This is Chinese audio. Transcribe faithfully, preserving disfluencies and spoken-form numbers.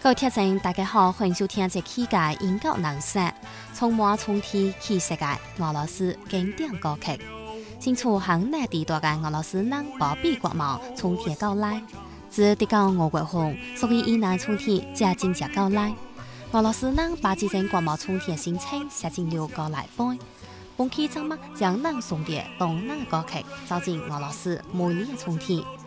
各位听众，大家好，欢迎收听这期嘅音乐人生，从满从天去世界俄羅斯經典歌曲。先從響內地多嘅俄羅斯人保庇國貿從天到來，自得到俄國紅，所以以南從天才真正到來。俄羅斯人把這種國貿從天心情寫進了歌來版，本期節目將能送啲動人歌曲走進俄羅斯每年從天。